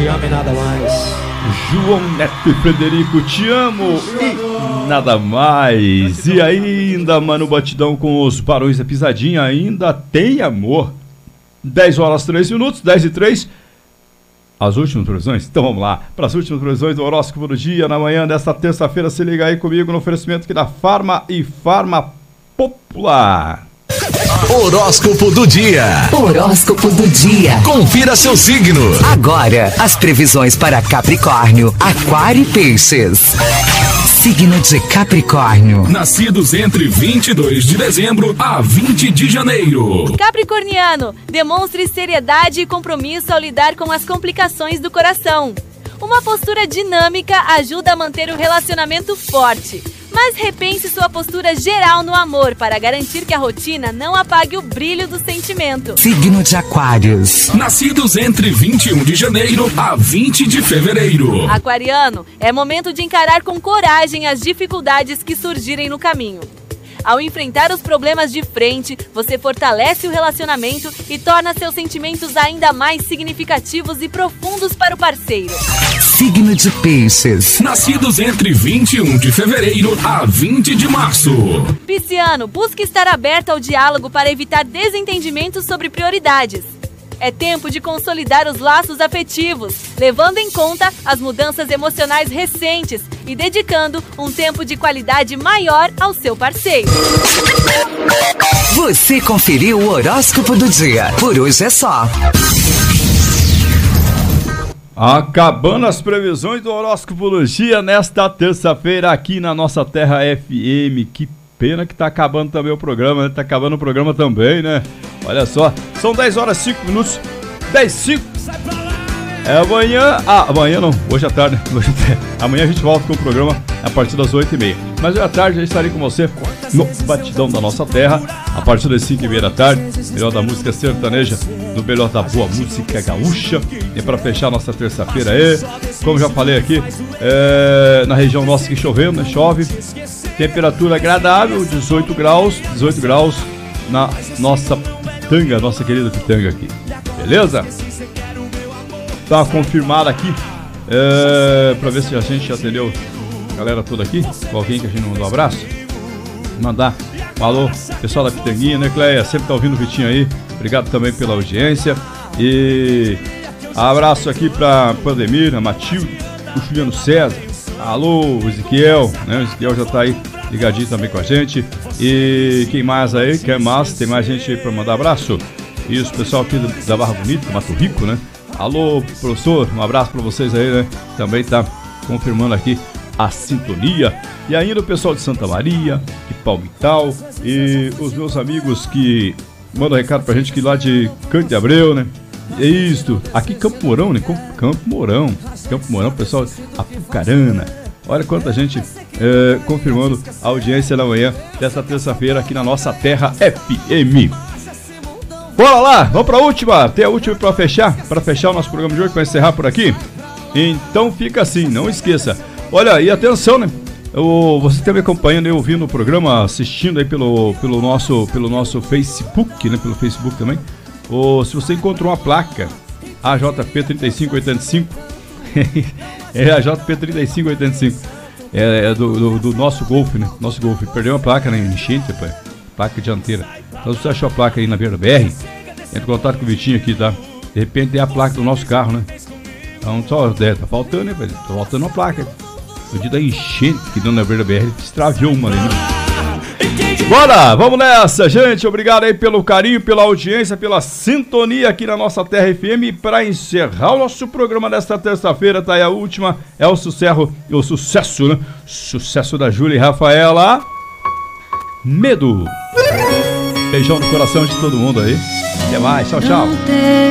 Te amo e nada mais. João Neto e Frederico, te amo e nada mais. E ainda, mano, batidão com os Barões da Pisadinha, ainda tem amor. 10 horas 3 minutos, 10 e 3. As últimas previsões? Então vamos lá, para as últimas previsões do horóscopo do dia, na manhã desta terça-feira. Se liga aí comigo no oferecimento aqui da Farma e Farma Popular. Horóscopo do dia. Horóscopo do dia. Confira seu signo. Agora, as previsões para Capricórnio, Aquário e Peixes. Signo de Capricórnio. Nascidos entre 22 de dezembro a 20 de janeiro. Capricorniano, demonstre seriedade e compromisso ao lidar com as complicações do coração. Uma postura dinâmica ajuda a manter o relacionamento forte. Mas repense sua postura geral no amor para garantir que a rotina não apague o brilho do sentimento. Signo de Aquários. Nascidos entre 21 de janeiro a 20 de fevereiro. Aquariano, é momento de encarar com coragem as dificuldades que surgirem no caminho. Ao enfrentar os problemas de frente, você fortalece o relacionamento e torna seus sentimentos ainda mais significativos e profundos para o parceiro. Signo de Peixes. Nascidos entre 21 de fevereiro a 20 de março. Pisciano, busque estar aberto ao diálogo para evitar desentendimentos sobre prioridades. É tempo de consolidar os laços afetivos, levando em conta as mudanças emocionais recentes e dedicando um tempo de qualidade maior ao seu parceiro. Você conferiu o horóscopo do dia. Por hoje é só. Acabando as previsões do horóscopo do dia nesta terça-feira aqui na nossa Terra FM. Que pena que tá acabando também o programa, né? Tá acabando o programa também, né? Olha só, são 10 horas 5 minutos, 10 5. É amanhã, amanhã não, hoje à tarde, amanhã a gente volta com o programa a partir das 8h30. Mas hoje à tarde eu estarei com você no Batidão da Nossa Terra, a partir das 5h30 da tarde, melhor da música sertaneja, do melhor da boa música gaúcha. E para fechar nossa terça-feira aí, como já falei aqui, na região nossa que chovendo, né? Chove, temperatura agradável, 18 graus na nossa pitanga, nossa querida pitanga aqui, beleza? Tá confirmado aqui, pra ver se a gente já atendeu a galera toda aqui, com alguém que a gente não mandou um abraço, mandar um alô, pessoal da Pitanguinha, né, Cleia? Sempre tá ouvindo o Vitinho aí, obrigado também pela audiência, e abraço aqui pra Pandemir, a Matilde, o Juliano César, alô, o Ezequiel, né, o Ezequiel já tá aí ligadinho também com a gente, e quem mais aí, quem mais, tem mais gente aí pra mandar abraço, isso, pessoal aqui da Barra Bonita, Mato Rico, né? Alô, professor, um abraço pra vocês aí, né? Também tá confirmando aqui a sintonia. E ainda o pessoal de Santa Maria, de Palmital, e os meus amigos que mandam recado pra gente que lá de Canto de Abreu, né? É isso, aqui Campo Mourão, né? Campo Mourão, pessoal, Apucarana. Olha quanta gente confirmando a audiência da manhã dessa terça-feira aqui na nossa Terra FM. Bora lá, vamos pra última, tem a última pra fechar o nosso programa de hoje, pra encerrar por aqui. Então fica assim, não esqueça. Olha, e atenção, né? Você está me acompanhando e ouvindo o programa, assistindo aí pelo nosso Facebook, né? Pelo Facebook também. Se você encontrou uma placa AJP 3585, é AJP 3585, é do nosso Golf, né? Nosso Golf, perdeu uma placa na enchente, rapaz. Placa dianteira. Então se você achou a placa aí na beira BR, entra em contato com o Vitinho aqui, tá? De repente tem a placa do nosso carro, né? Então só, tá faltando, né, velho? Tá faltando uma placa. O dia da enchente que deu na beira BR, extraviou uma ali, né? Bora, vamos nessa, gente. Obrigado aí pelo carinho, pela audiência, pela sintonia aqui na nossa Terra FM. E para encerrar o nosso programa desta terça-feira, tá aí a última, é o sucesso, né? Sucesso da Júlia e Rafaela. Medo. Beijão no coração de todo mundo aí. Até mais, tchau, tchau.